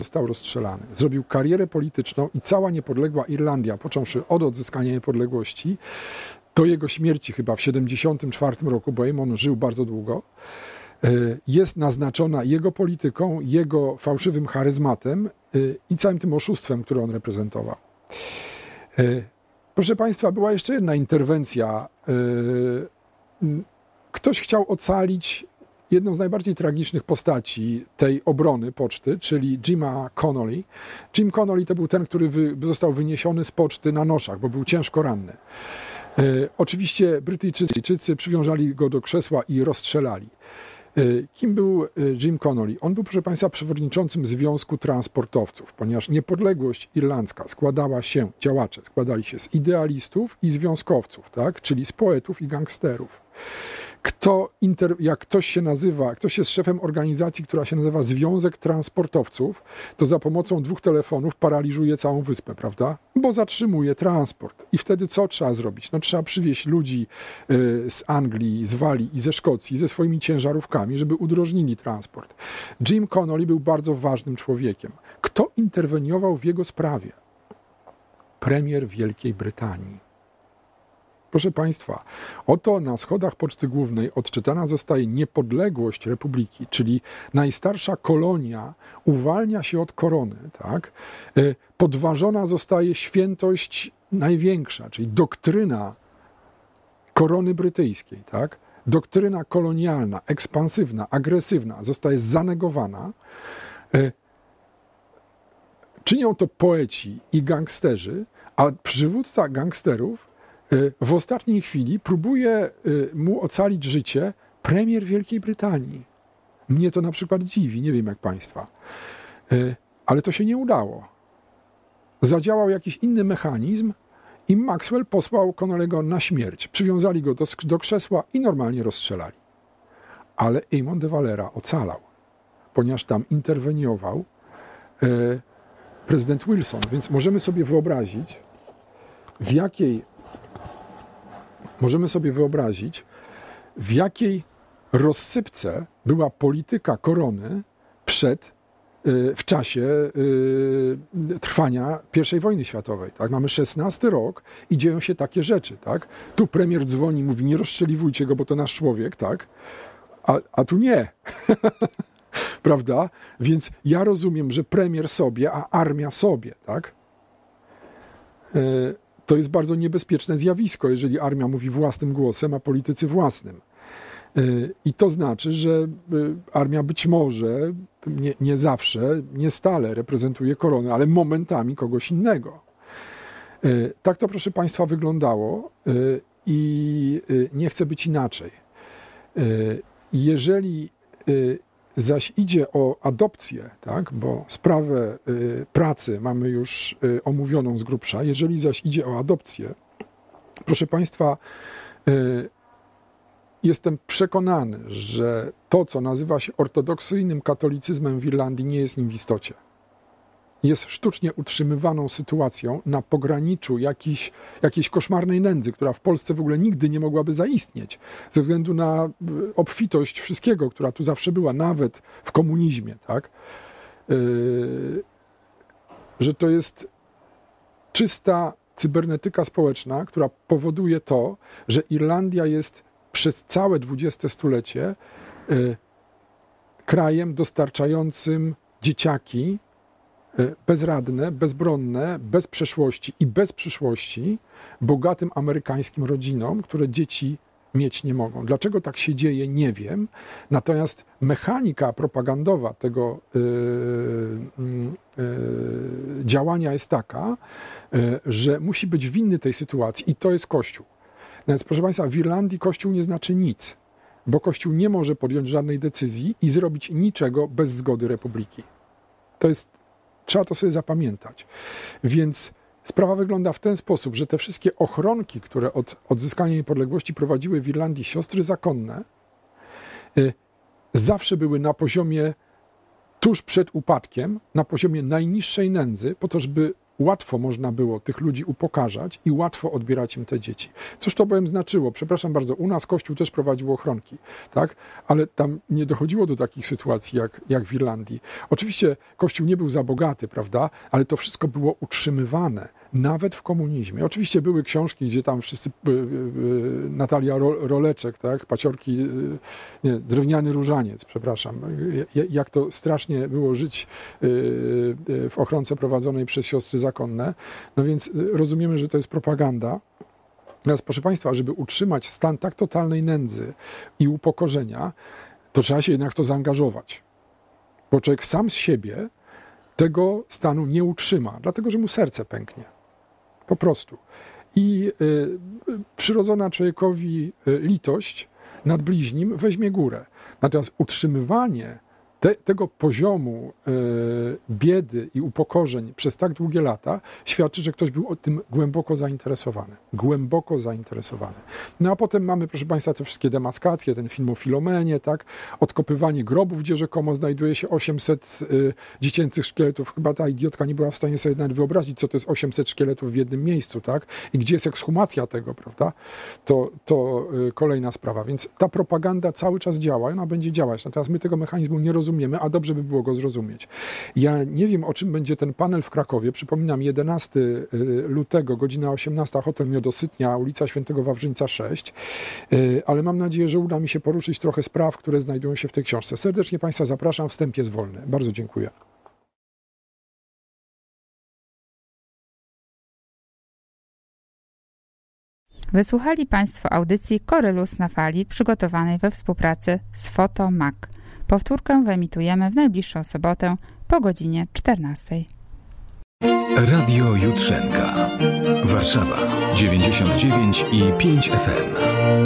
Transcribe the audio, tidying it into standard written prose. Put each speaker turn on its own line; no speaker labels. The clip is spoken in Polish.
został rozstrzelany. Zrobił karierę polityczną i cała niepodległa Irlandia, począwszy od odzyskania niepodległości, do jego śmierci chyba w 1974 roku, bo Eamon żył bardzo długo, jest naznaczona jego polityką, jego fałszywym charyzmatem i całym tym oszustwem, które on reprezentował. Proszę Państwa, była jeszcze jedna interwencja. Ktoś chciał ocalić jedną z najbardziej tragicznych postaci tej obrony poczty, czyli Jima Connolly. Jim Connolly to był ten, który został wyniesiony z poczty na noszach, bo był ciężko ranny. Oczywiście Brytyjczycy przywiązali go do krzesła i rozstrzelali. Kim był Jim Connolly? On był, proszę Państwa, przewodniczącym Związku Transportowców, ponieważ niepodległość irlandzka działacze składali się z idealistów i związkowców, tak? Czyli z poetów i gangsterów. Jak ktoś jest szefem organizacji, która się nazywa Związek Transportowców, to za pomocą 2 telefonów paraliżuje całą wyspę, prawda? Bo zatrzymuje transport. I wtedy co trzeba zrobić? No trzeba przywieźć ludzi z Anglii, z Walii i ze Szkocji ze swoimi ciężarówkami, żeby udrożnili transport. Jim Connolly był bardzo ważnym człowiekiem. Kto interweniował w jego sprawie? Premier Wielkiej Brytanii. Proszę Państwa, oto na schodach Poczty Głównej odczytana zostaje niepodległość Republiki, czyli najstarsza kolonia uwalnia się od korony, tak? Podważona zostaje świętość największa, czyli doktryna korony brytyjskiej, tak? Doktryna kolonialna, ekspansywna, agresywna zostaje zanegowana. Czynią to poeci i gangsterzy, a przywódca gangsterów w ostatniej chwili próbuje mu ocalić życie premier Wielkiej Brytanii. Mnie to na przykład dziwi, nie wiem jak Państwa. Ale to się nie udało. Zadziałał jakiś inny mechanizm i Maxwell posłał Connolly'ego na śmierć. Przywiązali go do krzesła i normalnie rozstrzelali. Ale Eamon de Valera ocalał, ponieważ tam interweniował prezydent Wilson. Więc możemy sobie wyobrazić, w jakiej rozsypce była polityka korony w czasie trwania I wojny światowej. Tak? Mamy 16 rok i dzieją się takie rzeczy. Tak? Tu premier dzwoni, mówi, nie rozstrzeliwujcie go, bo to nasz człowiek, tak? A tu nie. Prawda? Więc ja rozumiem, że premier sobie, a armia sobie, tak? To jest bardzo niebezpieczne zjawisko, jeżeli armia mówi własnym głosem, a politycy własnym. I to znaczy, że armia być może, nie zawsze, nie stale reprezentuje koronę, ale momentami kogoś innego. Tak to, proszę Państwa, wyglądało i nie chce być inaczej. Jeżeli zaś idzie o adopcję, tak, bo sprawę pracy mamy już omówioną z grubsza, jeżeli zaś idzie o adopcję, proszę Państwa, jestem przekonany, że to, co nazywa się ortodoksyjnym katolicyzmem w Irlandii, nie jest nim w istocie. Jest sztucznie utrzymywaną sytuacją na pograniczu jakiejś koszmarnej nędzy, która w Polsce w ogóle nigdy nie mogłaby zaistnieć, ze względu na obfitość wszystkiego, która tu zawsze była, nawet w komunizmie, tak? Że to jest czysta cybernetyka społeczna, która powoduje to, że Irlandia jest przez całe XX stulecie krajem dostarczającym dzieciaki bezradne, bezbronne, bez przeszłości i bez przyszłości bogatym amerykańskim rodzinom, które dzieci mieć nie mogą. Dlaczego tak się dzieje, nie wiem. Natomiast mechanika propagandowa tego działania jest taka, że musi być winny tej sytuacji i to jest Kościół. Więc proszę Państwa, w Irlandii Kościół nie znaczy nic, bo Kościół nie może podjąć żadnej decyzji i zrobić niczego bez zgody Republiki. Trzeba to sobie zapamiętać. Więc sprawa wygląda w ten sposób, że te wszystkie ochronki, które od odzyskania niepodległości prowadziły w Irlandii siostry zakonne, zawsze były na poziomie tuż przed upadkiem, na poziomie najniższej nędzy, po to, żeby łatwo można było tych ludzi upokarzać i łatwo odbierać im te dzieci. Cóż to bowiem znaczyło? Przepraszam bardzo, u nas Kościół też prowadził ochronki, tak? Ale tam nie dochodziło do takich sytuacji jak w Irlandii. Oczywiście Kościół nie był za bogaty, prawda? Ale to wszystko było utrzymywane, nawet w komunizmie. Oczywiście były książki, gdzie tam wszyscy, Natalia Roleczek, tak? Paciorki, nie, Drewniany Różaniec, przepraszam. Jak to strasznie było żyć w ochronce prowadzonej przez siostry zakonne. No więc rozumiemy, że to jest propaganda. Natomiast, proszę Państwa, żeby utrzymać stan tak totalnej nędzy i upokorzenia, to trzeba się jednak w to zaangażować. Bo człowiek sam z siebie tego stanu nie utrzyma, dlatego że mu serce pęknie. Po prostu. I przyrodzona człowiekowi litość nad bliźnim weźmie górę. Natomiast utrzymywanie tego poziomu biedy i upokorzeń przez tak długie lata świadczy, że ktoś był o tym głęboko zainteresowany. Głęboko zainteresowany. No a potem mamy, proszę Państwa, te wszystkie demaskacje, ten film o Filomenie, tak? Odkopywanie grobów, gdzie rzekomo znajduje się 800 dziecięcych szkieletów. Chyba ta idiotka nie była w stanie sobie nawet wyobrazić, co to jest 800 szkieletów w jednym miejscu, tak? I gdzie jest ekshumacja tego, prawda? To kolejna sprawa. Więc ta propaganda cały czas działa i ona będzie działać. Natomiast my tego mechanizmu nie rozumiemy, a dobrze by było go zrozumieć. Ja nie wiem, o czym będzie ten panel w Krakowie. Przypominam, 11 lutego, godzina 18, hotel Miodosytnia, ulica Świętego Wawrzyńca 6. Ale mam nadzieję, że uda mi się poruszyć trochę spraw, które znajdują się w tej książce. Serdecznie Państwa zapraszam, wstęp jest wolny. Bardzo dziękuję.
Wysłuchali Państwo audycji Korylus na fali, przygotowanej we współpracy z Foto.Mag. Powtórkę wyemitujemy w najbliższą sobotę po godzinie 14.
Radio Jutrzenka. Warszawa 99,5 FM.